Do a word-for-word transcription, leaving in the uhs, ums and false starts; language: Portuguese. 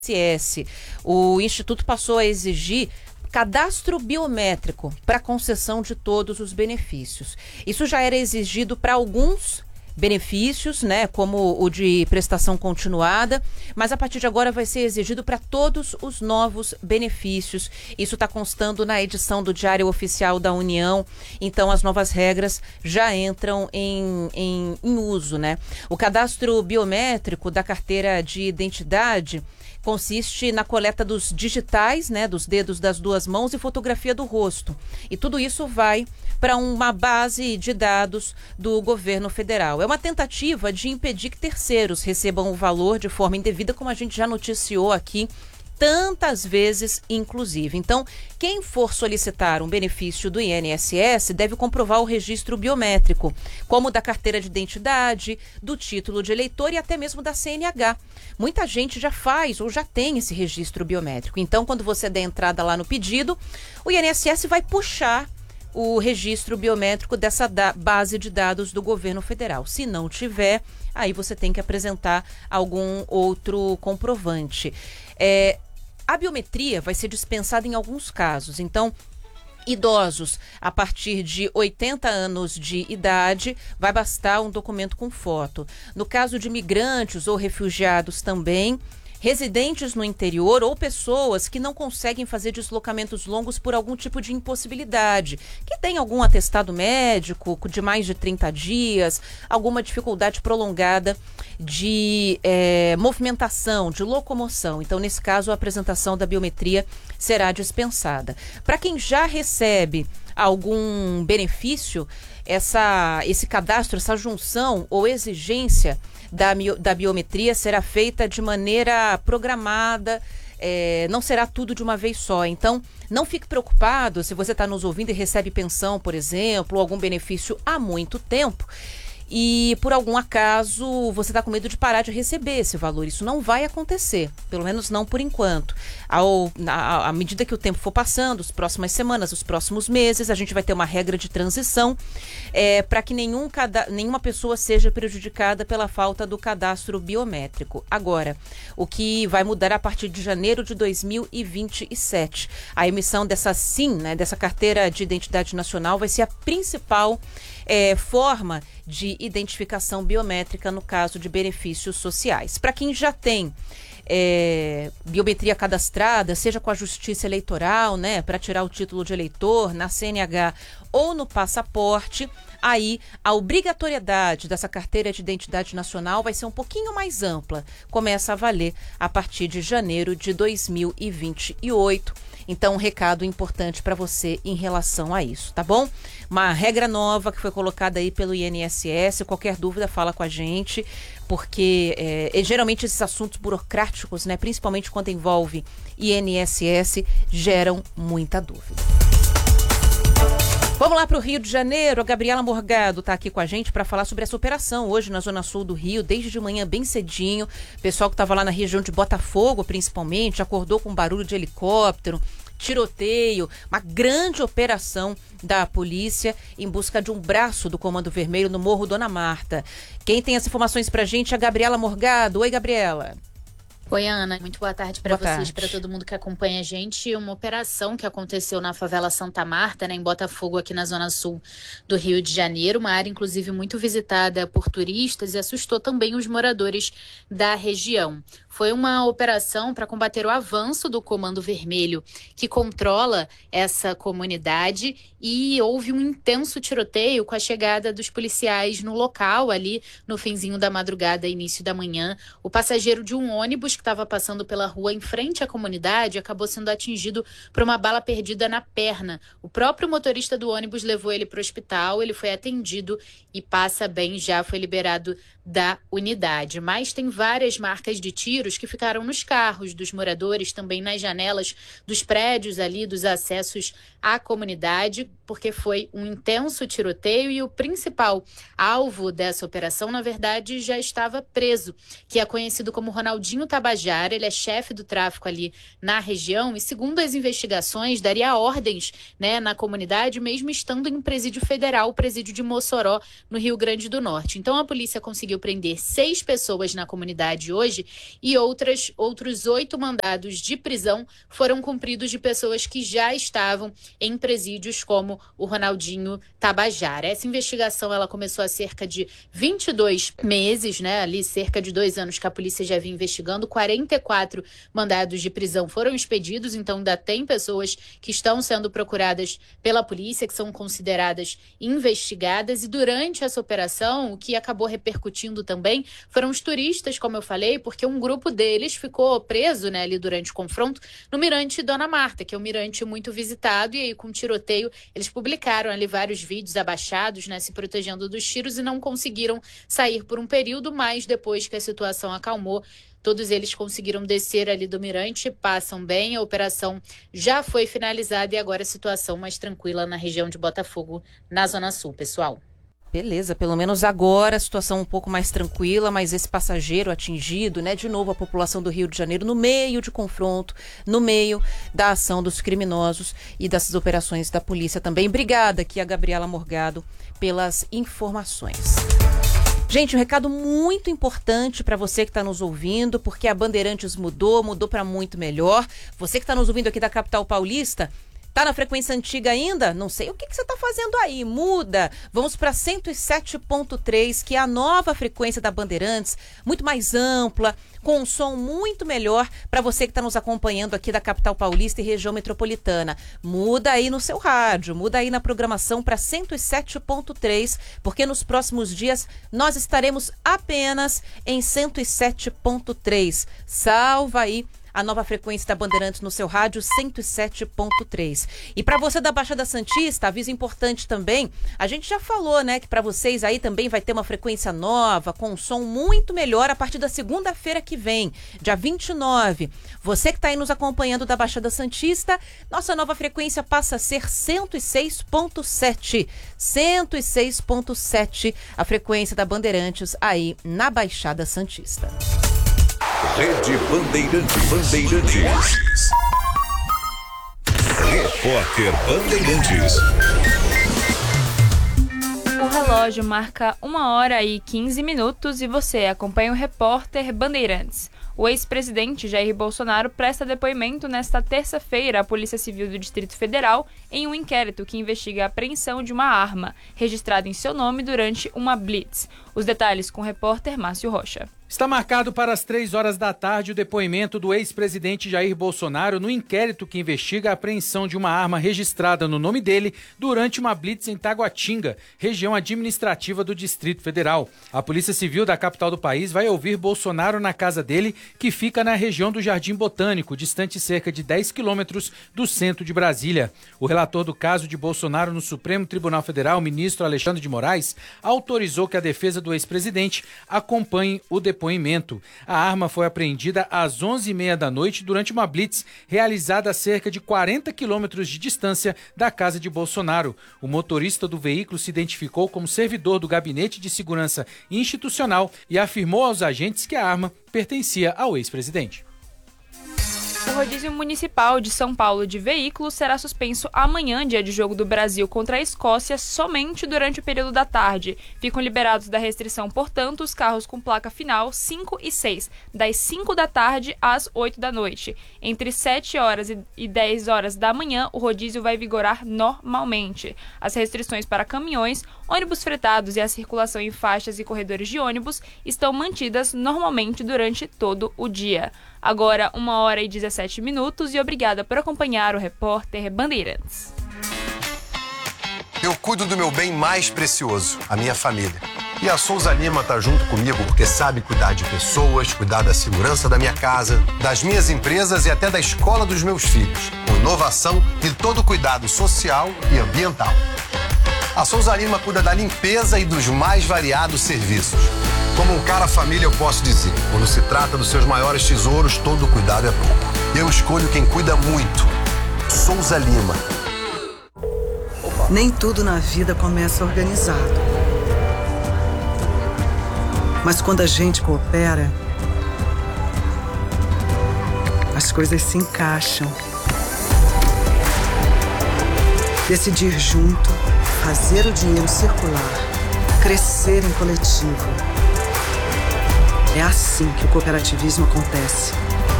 I N S S. O Instituto passou a exigir cadastro biométrico para concessão de todos os benefícios. Isso já era exigido para alguns benefícios, né, como o de prestação continuada, mas a partir de agora vai ser exigido para todos os novos benefícios. Isso está constando na edição do Diário Oficial da União, então as novas regras já entram em, em, em uso, né? O cadastro biométrico da carteira de identidade consiste na coleta dos digitais, né, dos dedos das duas mãos e fotografia do rosto. E tudo isso vai para uma base de dados do governo federal. É uma tentativa de impedir que terceiros recebam o valor de forma indevida, como a gente já noticiou aqui tantas vezes, inclusive. Então, quem for solicitar um benefício do I N S S deve comprovar o registro biométrico, como o da carteira de identidade, do título de eleitor e até mesmo da C N H. Muita gente já faz ou já tem esse registro biométrico. Então, quando você der entrada lá no pedido, o I N S S vai puxar o registro biométrico dessa da- base de dados do governo federal. Se não tiver, aí você tem que apresentar algum outro comprovante. É, A biometria vai ser dispensada em alguns casos. Então, idosos a partir de oitenta anos de idade, vai bastar um documento com foto. No caso de migrantes ou refugiados também, residentes no interior ou pessoas que não conseguem fazer deslocamentos longos por algum tipo de impossibilidade, que tem algum atestado médico de mais de trinta dias, alguma dificuldade prolongada de é, movimentação, de locomoção. Então, nesse caso, a apresentação da biometria será dispensada. Para quem já recebe algum benefício, essa, esse cadastro, essa junção ou exigência da, da biometria será feita de maneira programada, é, não será tudo de uma vez só. Então, não fique preocupado se você está nos ouvindo e recebe pensão, por exemplo, ou algum benefício há muito tempo, e por algum acaso você está com medo de parar de receber esse valor. Isso não vai acontecer, pelo menos não por enquanto. Ao, na, à medida que o tempo for passando, as próximas semanas, os próximos meses, a gente vai ter uma regra de transição é, para que nenhum, cada, nenhuma pessoa seja prejudicada pela falta do cadastro biométrico. Agora, o que vai mudar a partir de janeiro de dois mil e vinte e sete. A emissão dessa SIM, né, dessa carteira de identidade nacional, vai ser a principal É, forma de identificação biométrica no caso de benefícios sociais. Para quem já tem é, biometria cadastrada, seja com a Justiça Eleitoral, né, para tirar o título de eleitor, na C N H ou no passaporte, aí a obrigatoriedade dessa carteira de identidade nacional vai ser um pouquinho mais ampla. Começa a valer a partir de janeiro de dois mil e vinte e oito. Então, um recado importante para você em relação a isso, tá bom? Uma regra nova que foi colocada aí pelo I N S S. Qualquer dúvida, fala com a gente, porque é, geralmente esses assuntos burocráticos, né, principalmente quando envolve I N S S, geram muita dúvida. Vamos lá para o Rio de Janeiro. A Gabriela Morgado está aqui com a gente para falar sobre essa operação hoje na Zona Sul do Rio, desde de manhã bem cedinho. O pessoal que estava lá na região de Botafogo, principalmente, acordou com barulho de helicóptero, tiroteio, uma grande operação da polícia em busca de um braço do Comando Vermelho no Morro Dona Marta. Quem tem as informações para a gente é a Gabriela Morgado. Oi, Gabriela. Oi, Ana. Muito boa tarde para vocês, para todo mundo que acompanha a gente. Uma operação que aconteceu na favela Santa Marta, né, em Botafogo, aqui na Zona Sul do Rio de Janeiro. Uma área, inclusive, muito visitada por turistas e assustou também os moradores da região. Foi uma operação para combater o avanço do Comando Vermelho, que controla essa comunidade, e houve um intenso tiroteio com a chegada dos policiais no local, ali no finzinho da madrugada, início da manhã. O passageiro de um ônibus que estava passando pela rua em frente à comunidade acabou sendo atingido por uma bala perdida na perna. O próprio motorista do ônibus levou ele para o hospital, ele foi atendido e passa bem, já foi liberado da unidade. Mas tem várias marcas de tiros que ficaram nos carros dos moradores, também nas janelas dos prédios ali, dos acessos à comunidade, porque foi um intenso tiroteio e o principal alvo dessa operação, na verdade, já estava preso, que é conhecido como Ronaldinho Tabajara. Ele é chefe do tráfico ali na região e, segundo as investigações, daria ordens, né, na comunidade, mesmo estando em presídio federal, o presídio de Mossoró, no Rio Grande do Norte. Então, a polícia conseguiu conseguiu prender seis pessoas na comunidade hoje e outras, outros oito mandados de prisão foram cumpridos de pessoas que já estavam em presídios, como o Ronaldinho Tabajara. Essa investigação ela começou há cerca de vinte e dois meses, né? Ali cerca de dois anos que a polícia já vinha investigando. quarenta e quatro mandados de prisão foram expedidos, então ainda tem pessoas que estão sendo procuradas pela polícia, que são consideradas investigadas. E durante essa operação, o que acabou repercutindo também foram os turistas, como eu falei, porque um grupo deles ficou preso, né, ali durante o confronto no Mirante Dona Marta, que é um mirante muito visitado, e aí com tiroteio eles publicaram ali vários vídeos abaixados, né, se protegendo dos tiros e não conseguiram sair por um período, mas depois que a situação acalmou, todos eles conseguiram descer ali do mirante, passam bem, a operação já foi finalizada e agora a situação mais tranquila na região de Botafogo, na Zona Sul, pessoal. Beleza, pelo menos agora a situação um pouco mais tranquila, mas esse passageiro atingido, né, de novo a população do Rio de Janeiro no meio de confronto, no meio da ação dos criminosos e dessas operações da polícia também. Obrigada aqui a Gabriela Morgado pelas informações. Gente, um recado muito importante para você que está nos ouvindo, porque a Bandeirantes mudou, mudou para muito melhor. Você que está nos ouvindo aqui da capital paulista, tá na frequência antiga ainda? Não sei o que, que você está fazendo aí. Muda. Vamos para cento e sete ponto três, que é a nova frequência da Bandeirantes, muito mais ampla, com um som muito melhor para você que está nos acompanhando aqui da capital paulista e região metropolitana. Muda aí no seu rádio, muda aí na programação para cento e sete ponto três, porque nos próximos dias nós estaremos apenas em cento e sete ponto três. Salva aí a nova frequência da Bandeirantes no seu rádio, cento e sete ponto três. E para você da Baixada Santista, aviso importante também, a gente já falou, né, que para vocês aí também vai ter uma frequência nova, com um som muito melhor a partir da segunda-feira que vem, dia vinte e nove. Você que está aí nos acompanhando da Baixada Santista, nossa nova frequência passa a ser cento e seis ponto sete. cento e seis ponto sete, a frequência da Bandeirantes aí na Baixada Santista. Rede Bandeirantes. Bandeirantes. Repórter Bandeirantes. O relógio marca uma hora e quinze minutos e você acompanha o Repórter Bandeirantes. O ex-presidente Jair Bolsonaro presta depoimento nesta terça-feira à Polícia Civil do Distrito Federal em um inquérito que investiga a apreensão de uma arma registrada em seu nome durante uma blitz. Os detalhes com o repórter Márcio Rocha. Está marcado para as três horas da tarde o depoimento do ex-presidente Jair Bolsonaro no inquérito que investiga a apreensão de uma arma registrada no nome dele durante uma blitz em Taguatinga, região administrativa do Distrito Federal. A Polícia Civil da capital do país vai ouvir Bolsonaro na casa dele, que fica na região do Jardim Botânico, distante cerca de dez quilômetros do centro de Brasília. O relator do caso de Bolsonaro no Supremo Tribunal Federal, ministro Alexandre de Moraes, autorizou que a defesa do ex-presidente acompanhe o depoimento. A arma foi apreendida às onze e meia da noite durante uma blitz realizada a cerca de quarenta quilômetros de distância da casa de Bolsonaro. O motorista do veículo se identificou como servidor do Gabinete de Segurança Institucional e afirmou aos agentes que a arma pertencia ao ex-presidente. O rodízio municipal de São Paulo de veículos será suspenso amanhã, dia de jogo do Brasil contra a Escócia, somente durante o período da tarde. Ficam liberados da restrição, portanto, os carros com placa final cinco e seis, das cinco da tarde às oito da noite. Entre sete horas e dez horas da manhã, o rodízio vai vigorar normalmente. As restrições para caminhões, ônibus fretados e a circulação em faixas e corredores de ônibus estão mantidas normalmente durante todo o dia. Agora, uma hora e dezessete minutos e obrigada por acompanhar o Repórter Bandeirantes. Eu cuido do meu bem mais precioso, a minha família. E a Souza Lima tá junto comigo porque sabe cuidar de pessoas, cuidar da segurança da minha casa, das minhas empresas e até da escola dos meus filhos, com inovação e todo cuidado social e ambiental. A Souza Lima cuida da limpeza e dos mais variados serviços. Como um cara família, eu posso dizer, quando se trata dos seus maiores tesouros, todo cuidado é pouco. Eu escolho quem cuida muito. Souza Lima. Nem tudo na vida começa organizado. Mas quando a gente coopera, as coisas se encaixam. Decidir junto, fazer o dinheiro circular, crescer em coletivo. É assim que o cooperativismo acontece.